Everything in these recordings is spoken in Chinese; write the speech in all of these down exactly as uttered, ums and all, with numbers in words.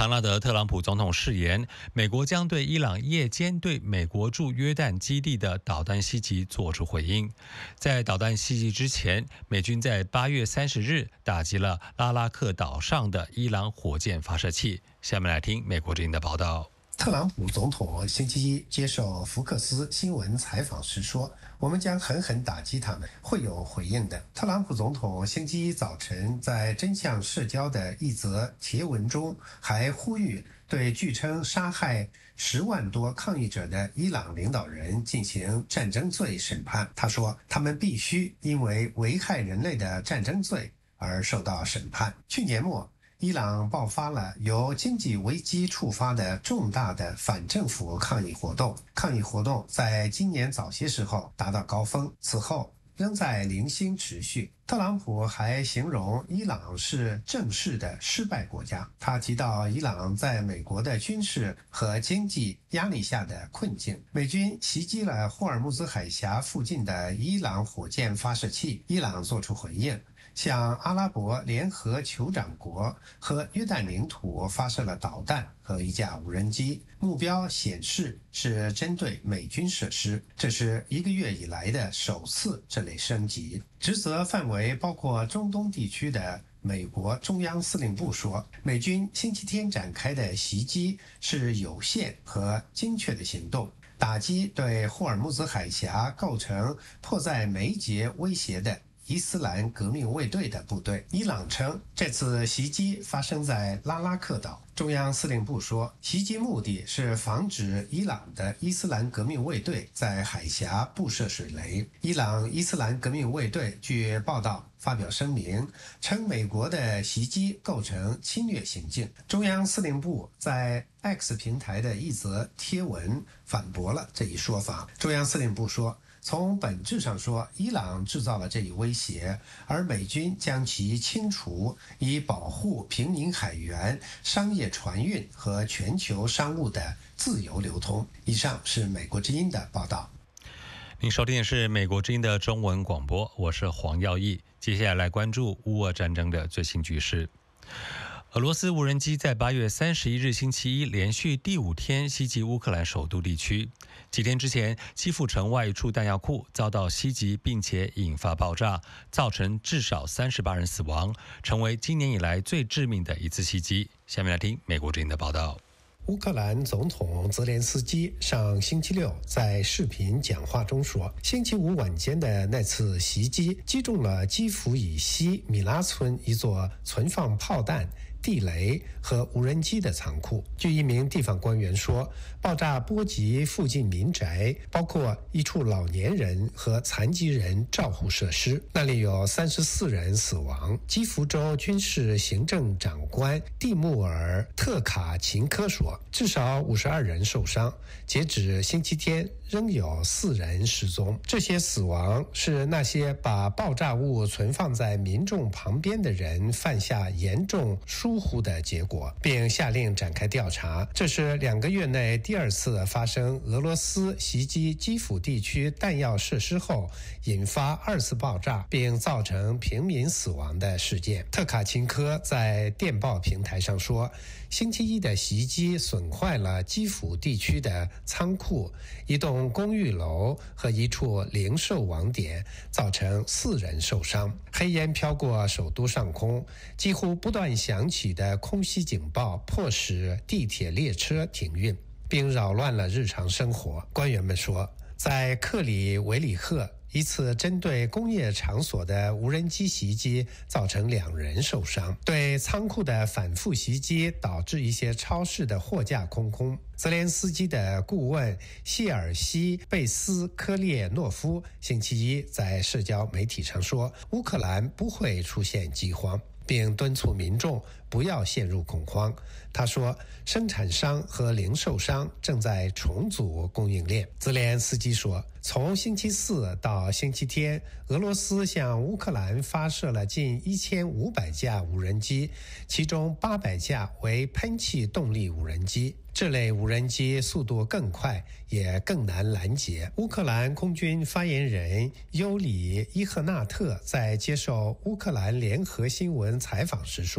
唐纳德·特朗普总统誓言，美国将对伊朗夜间对美国驻约旦基地的导弹袭击作出回应。在导弹袭击之前，美军在八月三十日打击了拉拉克岛上的伊朗火箭发射器。下面来听美国之音的报道。 特朗普总统星期一接受福克斯新闻采访时说，我们将狠狠打击他们，会有回应的。特朗普总统星期一早晨在真相社交的一则帖文中还呼吁对据称杀害十万多抗议者的伊朗领导人进行战争罪审判。他说，他们必须因为危害人类的战争罪而受到审判。去年末，伊朗爆发了由经济危机触发的重大的反政府抗议活动，抗议活动在今年早些时候达到高峰，此后仍在零星持续。特朗普还形容伊朗是正式的失败国家，他提到伊朗在美国的军事和经济压力下的困境。美军袭击了霍尔木兹海峡附近的伊朗火箭发射器，伊朗作出回应，向阿拉伯联合酋长国和约旦领土发射了导弹和一架无人机，目标显示是针对美军设施。这是一个月以来的首次这类升级。职责范围包括中东地区的美国中央司令部说，美军星期天展开的袭击是有限和精确的行动，打击对霍尔木兹海峡构成迫在眉睫威胁的伊斯兰革命卫队的部队。伊朗称这次袭击发生在拉拉克岛。中央司令部说，袭击目的是防止伊朗的伊斯兰革命卫队在海峡布设水雷。伊朗伊斯兰革命卫队据报道发表声明，称美国的袭击构成侵略行径。中央司令部在 X 平台的一则贴文反驳了这一说法。中央司令部说，从本质上说，伊朗制造了这一威胁，而美军将其清除，以保护平民海员、商业船运和全球商务的自由流通。以上是美国之音的报道。 您收听的是美国之音的中文广播，我是黄耀义。接下来来关注乌俄战争的最新局势。俄罗斯无人机在八月三十一日星期一连续第五天袭击乌克兰首都地区。几天之前，基辅城外一处弹药库遭到袭击，并且引发爆炸，造成至少三十八人死亡，成为今年以来最致命的一次袭击。下面来听美国之音的报道。 乌克兰总统泽连斯基上星期六在视频讲话中说，星期五晚间的那次袭击击中了基辅以西米拉村一座存放炮弹、地雷和无人机的仓库。据一名地方官员说，爆炸波及附近民宅，包括一处老年人和残疾人照护设施，那里有三十四人死亡。基辅州军事行政长官蒂穆尔·特卡琴科说，至少五十二人受伤，截止星期天仍有四人失踪。这些死亡是那些把爆炸物存放在民众旁边的人犯下严重疏忽的结果，并下令展开调查。这是两个月内第二次发生俄罗斯袭击基辅地区弹药设施后引发二次爆炸并造成平民死亡的事件。特卡琴科在电报平台上说，星期一的袭击损坏了基辅地区的仓库、一栋公寓楼和一处零售网点，造成四人受伤。黑烟飘过首都上空，几乎不断响起的空袭警报迫使地铁列车停运，并扰乱了日常生活。官员们说，在克里维里赫，一次针对工业场所的无人机袭击造成两人受伤。对仓库的反复袭击导致一些超市的货架空空。泽连斯基的顾问谢尔西·贝斯科列诺夫星期一在社交媒体上说，乌克兰不会出现饥荒，并敦促民众不要陷入恐慌。他说，生产商和零售商正在重组供应链。泽连斯基说，从星期四到星期天，俄罗斯向乌克兰发射了近一千五百架无人机，其中八百架为喷气动力无人机。这类无人机速度更快，也更难拦截。乌克兰空军发言人尤里·伊赫纳特在接受乌克兰联合新闻采访时说，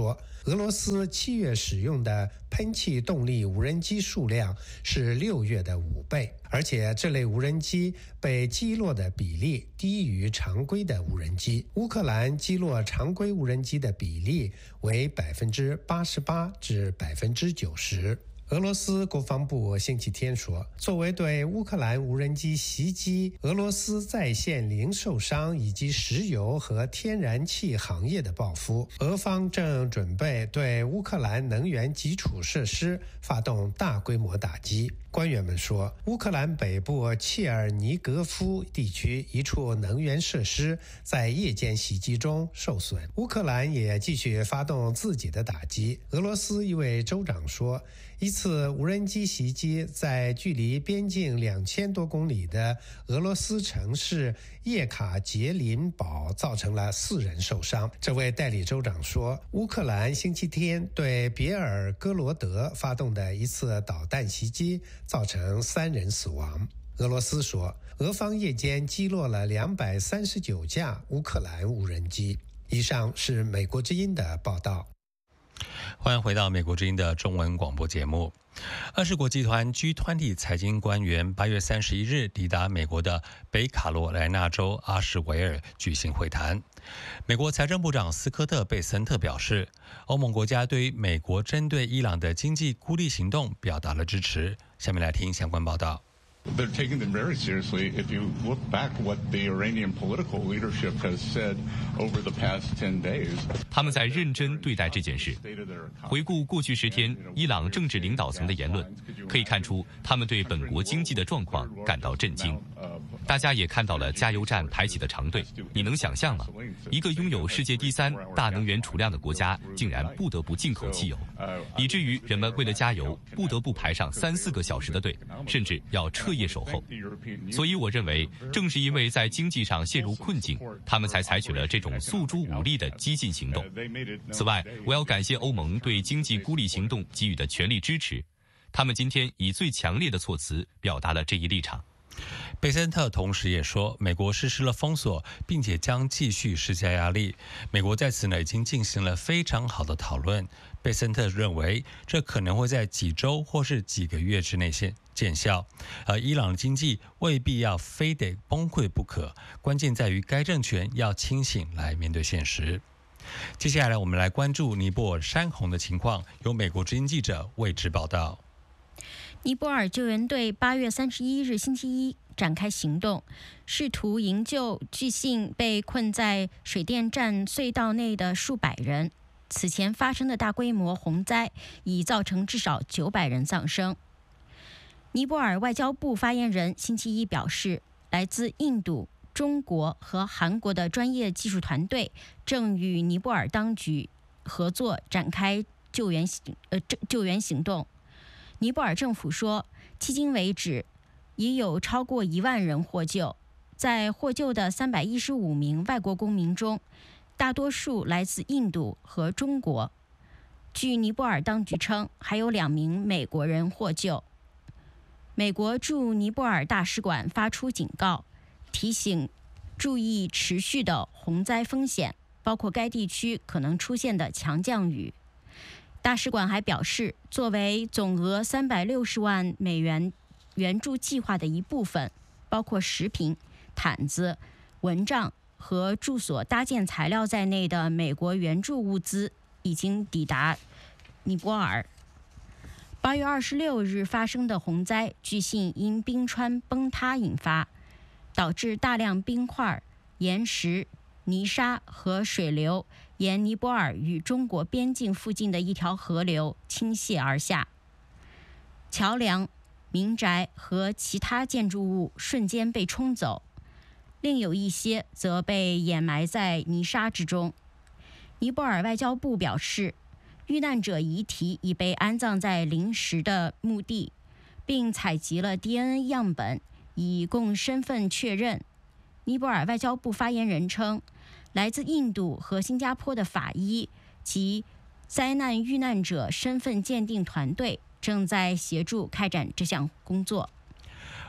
俄罗斯七月使用的喷气动力无人机数量是六月的五倍，而且这类无人机被击落的比例低于常规的无人机。乌克兰击落常规无人机的比例为百分之八十八至百分之九十。俄罗斯国防部星期天说，作为对乌克兰无人机袭击俄罗斯在线零售商以及石油和天然气行业的报复，俄方正准备对乌克兰能源基础设施发动大规模打击。官员们说，乌克兰北部切尔尼格夫地区一处能源设施在夜间袭击中受损。乌克兰也继续发动自己的打击。俄罗斯一位州长说，一次无人机袭击在距离边境两千多公里的俄罗斯城市叶卡捷琳堡造成了四人受伤。这位代理州长说，乌克兰星期天对别尔哥罗德发动的一次导弹袭击造成三人死亡。俄罗斯说，俄方夜间击落了两百三十九架乌克兰无人机。以上是美国之音的报道。 欢迎回到美国之音的中文广播节目。二十国集团 G 二十 财经官员八月三十一日抵达美国的北卡罗来纳州阿什维尔举行会谈。美国财政部长斯科特·贝森特表示，欧盟国家对于美国针对伊朗的经济孤立行动表达了支持。下面来听相关报道。 They're taking them very seriously. If you look back what the Iranian political leadership has said over the past ten days, 他们在认真对待这件事。回顾过去十天伊朗政治领导层的言论，可以看出他们对本国经济的状况感到震惊。大家也看到了加油站排起的长队，你能想象吗？一个拥有世界第三大能源储量的国家，竟然不得不进口汽油，以至于人们为了加油不得不排上三四个小时的队，甚至要彻夜守候。所以我认为，正是因为在经济上陷入困境，他们才采取了这种诉诸武力的激进行动。此外，我要感谢欧盟对经济孤立行动给予的全力支持，他们今天以最强烈的措辞表达了这一立场。 贝森特同时也说，美国实施了封锁，并且将继续施加压力。美国在此呢已经进行了非常好的讨论。贝森特认为，这可能会在几周或是几个月之内见效。而伊朗的经济未必要非得崩溃不可，关键在于该政权要清醒来面对现实。接下来我们来关注尼泊尔山洪的情况，由美国之音记者为之报道。 尼泊尔救援队八月三十一日星期一展开行动，试图营救据信被困在水电站隧道内的数百人。此前发生的大规模洪灾已造成至少九百人丧生。尼泊尔外交部发言人星期一表示，来自印度、中国和韩国的专业技术团队正与尼泊尔当局合作展开救援行呃救援行动。尼泊尔政府说，迄今为止已有超过一万人获救。在获救的三百一十五名外国公民中，大多数来自印度和中国。据尼泊尔当局称，还有两名美国人获救。美国驻尼泊尔大使馆发出警告，提醒注意持续的洪灾风险，包括该地区可能出现的强降雨。大使馆还表示，作为总额三百六十万美元援助计划的一部分，包括食品、毯子、蚊帐和住所搭建材料在内的美国援助物资已经抵达尼泊尔。八月二十六日发生的洪灾，据信因冰川崩塌引发，导致大量冰块、岩石、泥沙和水流沿尼泊尔与中国边境附近的一条河流倾泻而下，桥梁、民宅和其他建筑物瞬间被冲走，另有一些则被掩埋在泥沙之中。尼泊尔外交部表示，遇难者遗体已被安葬在临时的墓地，并采集了 D N A 样本以供身份确认。尼泊尔外交部发言人称，来自印度和新加坡的法医及灾难遇难者身份鉴定团队正在协助开展这项工作。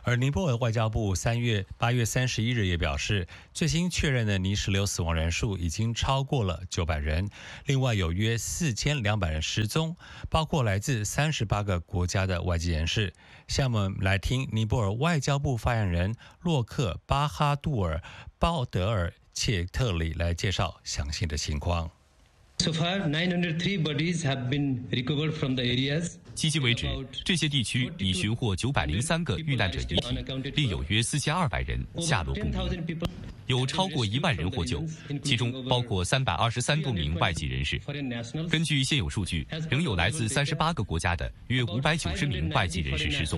而尼泊尔外交部三月八月三十一日也表示，最新确认的泥石流死亡人数已经超过了九百人，另外有约四千两百人失踪，包括来自三十八个国家的外籍人士。下面来听尼泊尔外交部发言人洛克巴哈杜尔鲍德尔切特里来介绍详细的情况。 So far, nine hundred three bodies have been recovered from the areas. 迄今为止，这些地区已寻获九百零三个遇难者遗体，另有约四千二百人下落不明，有超过一万人获救，其中包括三百二十三多名外籍人士。根据现有数据，仍有来自三十八个国家的约五百九十名外籍人士失踪。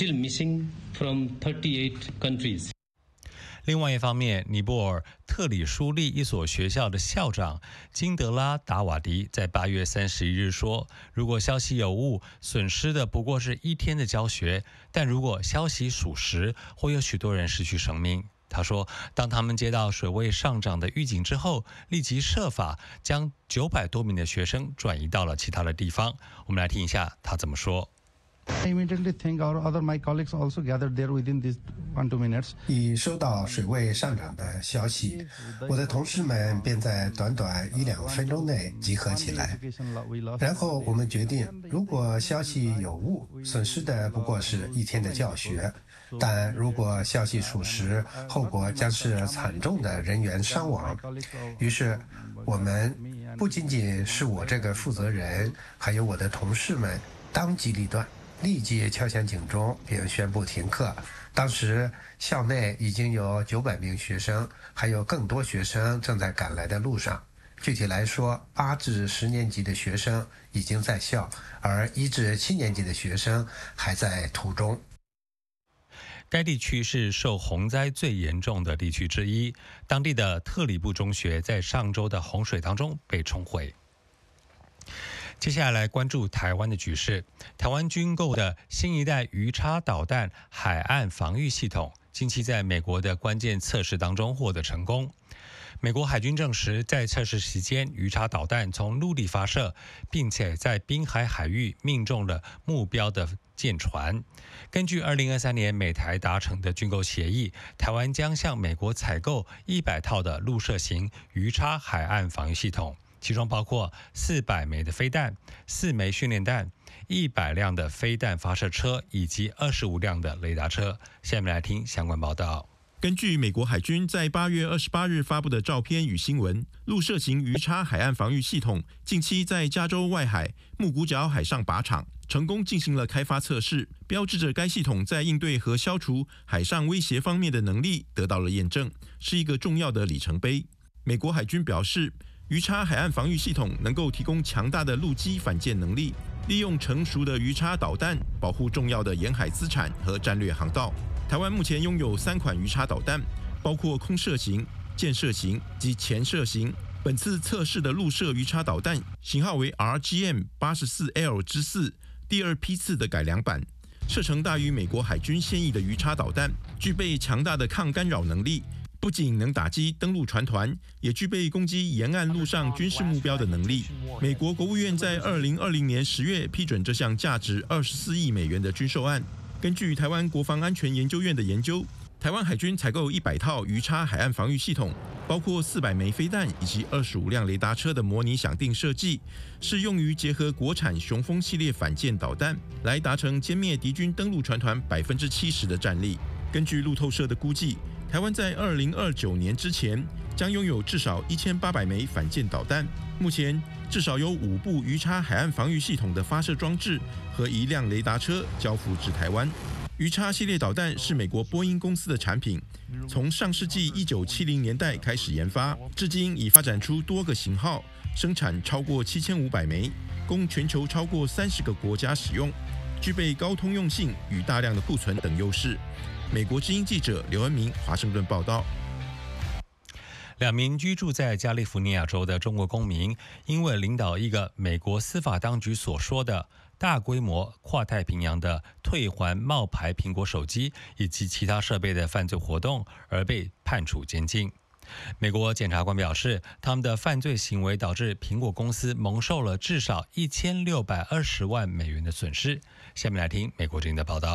另外一方面，尼泊尔特里舒利一所学校的校长金德拉达瓦迪在八月三十一日说，如果消息有误，损失的不过是一天的教学，但如果消息属实，会有许多人失去生命。他说，当他们接到水位上涨的预警之后，立即设法将九百多名的学生转移到了其他的地方。我们来听一下他怎么说。 I immediately think our other my colleagues also gathered there within these one two minutes. 已收到水位上涨的消息，我的同事们便在短短一两分钟内集合起来。然后我们决定，如果消息有误，损失的不过是一天的教学；但如果消息属实，后果将是惨重的人员伤亡。于是，我们不仅仅是我这个负责人，还有我的同事们当机立断。立即敲响警钟，并宣布停课。当时校内已经有九百名学生，还有更多学生正在赶来的路上。具体来说，八至十年级的学生已经在校，而一至七年级的学生还在途中。 该地区是受洪灾最严重的地区之一，当地的特里布中学在上周的洪水当中被冲毁。接下来关注台湾的局势。台湾军购的新一代鱼叉导弹海岸防御系统，近期在美国的关键测试当中获得成功。美国海军证实，在测试期间，鱼叉导弹从陆地发射，并且在滨海海域命中了目标的舰船。根据二零二三年美台达成的军购协议，台湾将向美国采购一百套的陆射型鱼叉海岸防御系统。其中包括四百枚的飞弹、四枚训练弹、一百辆的飞弹发射车以及二十五辆的雷达车。下面来听相关报道。 根据美国海军在八月二十八日发布的照片与新闻，陆射型鱼叉海岸防御系统近期在加州外海木谷角海上靶场成功进行了开发测试，标志着该系统在应对和消除海上威胁方面的能力得到了验证，是一个重要的里程碑。美国海军表示，鱼叉海岸防御系统能够提供强大的陆基反舰能力，利用成熟的鱼叉导弹保护重要的沿海资产和战略航道。台湾目前拥有三款鱼叉导弹，包括空射型、箭射型及潜射型。本次测试的陆射鱼叉导弹型号为 R G M 八十四 L 之四，第二批次的改良版，射程大于美国海军现役的鱼叉导弹，具备强大的抗干扰能力。不仅能打击登陆船团，也具备攻击沿岸陆上军事目标的能力。美国国务院在二零二零年十月批准这项价值二十四亿美元的军售案。根据台湾国防安全研究院的研究，台湾海军采购一百套鱼叉海岸防御系统，包括四百枚飞弹以及二十五辆雷达车的模拟想定设计，是用于结合国产雄风系列反舰导弹，来达成歼灭敌军登陆船团百分之七十的战力。根据路透社的估计，台湾在二零二九年之前将拥有至少一千八百枚反舰导弹。目前至少有五部鱼叉海岸防御系统的发射装置和一辆雷达车交付至台湾。鱼叉系列导弹是美国波音公司的产品，从上世纪一九七零年代开始研发，至今已发展出多个型号，生产超过七千五百枚，供全球超过三十个国家使用，具备高通用性与大量的库存等优势。美国之音记者刘恩明华盛顿报道。 两名居住在加利福尼亚州的中国公民，因为领导一个美国司法当局所说的大规模跨太平洋的退还冒牌苹果手机以及其他设备的犯罪活动，而被判处监禁。美国检察官表示，他们的犯罪行为导致苹果公司蒙受了至少一千六百二十万美元的损失。下面来听美国之音的报道。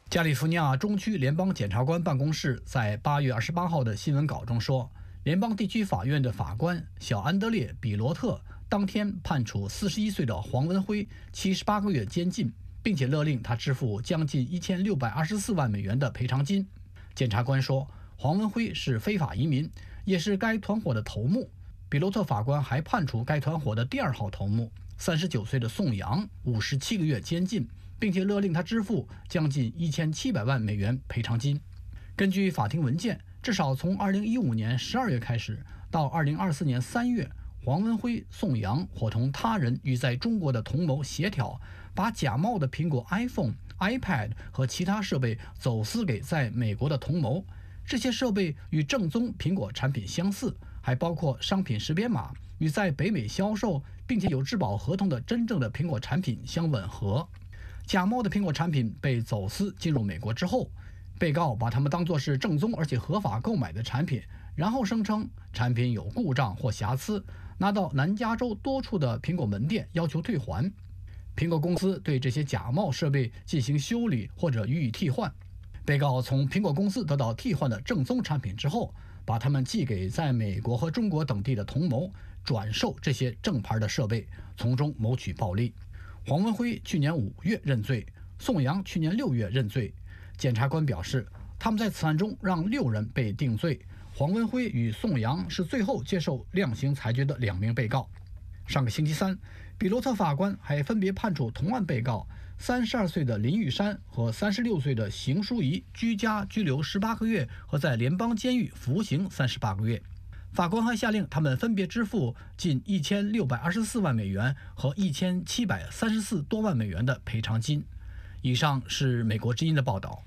加利福尼亚中区联邦检察官办公室在八月二十八号的新闻稿中说，联邦地区法院的法官小安德烈·比罗特当天判处四十一岁的黄文辉七十八个月监禁，并且勒令他支付将近一千六百二十四万美元的赔偿金。检察官说，黄文辉是非法移民，也是该团伙的头目。比罗特法官还判处该团伙的第二号头目三十九岁的宋阳五十七个月监禁，并且勒令他支付将近一千七百万美元赔偿金。根据法庭文件，至少从二零一五年十二月开始到二零二四年三月，黄文辉、宋阳伙同他人与在中国的同谋协调，把假冒的苹果 iPhone、iPad 和其他设备走私给在美国的同谋。这些设备与正宗苹果产品相似，还包括商品识别码，与在北美销售并且有质保合同的真正的苹果产品相吻合。假冒的苹果产品被走私进入美国之后，被告把它们当作是正宗而且合法购买的产品，然后声称产品有故障或瑕疵，拿到南加州多处的苹果门店要求退还。苹果公司对这些假冒设备进行修理或者予以替换。被告从苹果公司得到替换的正宗产品之后，把它们寄给在美国和中国等地的同谋，转售这些正牌的设备，从中谋取暴利。黄文辉去年五月认罪，宋阳去年六月认罪。检察官表示，他们在此案中让六人被定罪，黄文辉与宋阳是最后接受量刑裁决的两名被告。上个星期三，比罗特法官还分别判处同案被告三十二岁的林玉山和三十六岁的邢淑仪居家拘留十八个月和在联邦监狱服刑三十八个月。法官还下令他们分别支付近一千六百二十四万美元和一千七百三十四多万美元的赔偿金。以上是美国之音的报道。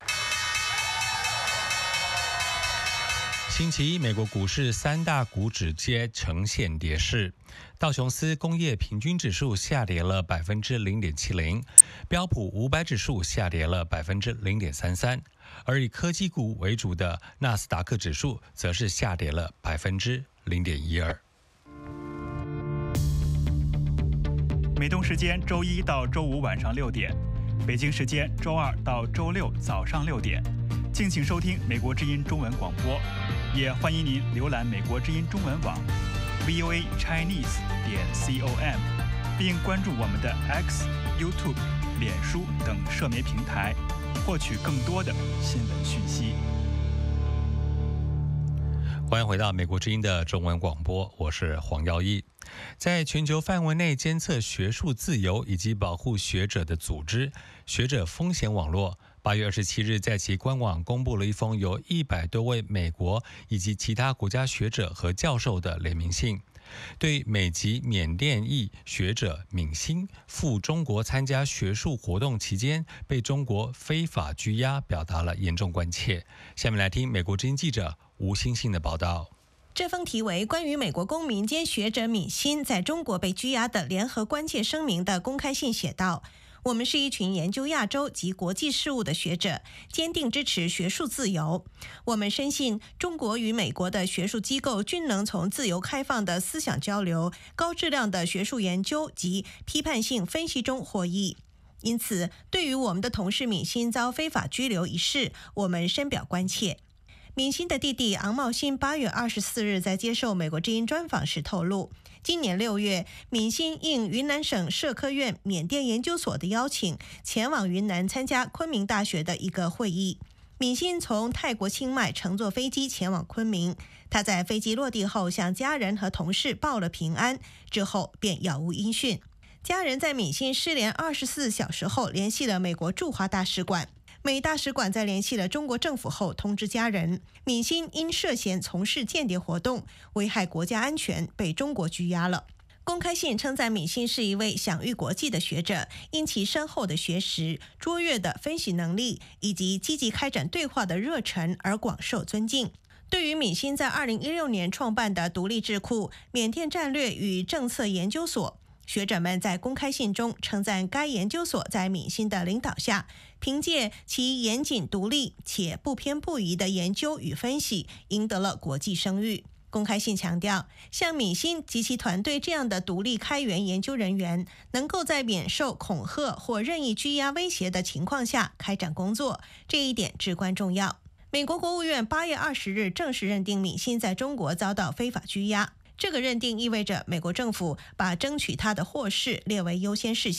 星期一，美国股市三大股指皆呈现跌势，道琼斯工业平均指数下跌了百分之零点七零，标普五百指数下跌了百分之零点三三，而以科技股为主的纳斯达克指数则是下跌了百分之零点一二。 美东时间周一到周五晚上六点，北京时间周二到周六早上六点，敬请收听美国之音中文广播，也欢迎您浏览美国之音中文网 v o a chinese 点 com， 并关注我们的 X、YouTube、脸书等社媒平台，获取更多的新闻讯息。 欢迎回到美国之音的中文广播，我是黄耀义。在全球范围内监测学术自由以及保护学者的组织学者风险网络，八月二十七日在其官网公布了一封由一百多位美国以及其他国家学者和教授的联名信，对美籍缅甸裔学者敏欣赴中国参加学术活动期间被中国非法拘押表达了严重关切。下面来听美国之音记者吴欣欣的报道。 这封题为《关于美国公民兼学者敏欣在中国被拘押的联合关切声明》的公开信写道：我们是一群研究亚洲及国际事务的学者，坚定支持学术自由。我们深信中国与美国的学术机构均能从自由开放的思想交流、高质量的学术研究及批判性分析中获益。因此，对于我们的同事敏欣遭非法拘留一事，我们深表关切。敏欣的弟弟昂茂欣八月二十四日在接受美国之音专访时透露，今年六月，敏欣应云南省社科院缅甸研究所的邀请，前往云南参加昆明大学的一个会议。敏欣从泰国清迈乘坐飞机前往昆明，他在飞机落地后向家人和同事报了平安，之后便杳无音讯。家人在敏欣失联二十四小时后联系了美国驻华大使馆。美大使馆在联系了中国政府后通知家人，敏欣因涉嫌从事间谍活动，危害国家安全，被中国拘押了。公开信称赞敏欣是一位享誉国际的学者，因其深厚的学识、卓越的分析能力以及积极开展对话的热忱而广受尊敬。对于敏欣在二零一六年创办的独立智库缅甸战略与政策研究所，学者们在公开信中称赞该研究所在敏欣的领导下，凭借其严谨独立且不偏不倚的研究与分析，赢得了国际声誉。 公开信强调，像闵欣及其团队这样的独立开源研究人员，能够在免受恐吓或任意拘押威胁的情况下开展工作，这一点至关重要。美国国务院八月二十日正式认定闵欣在中国遭到非法拘押，这个认定意味着美国政府把争取他的获释列为优先事项。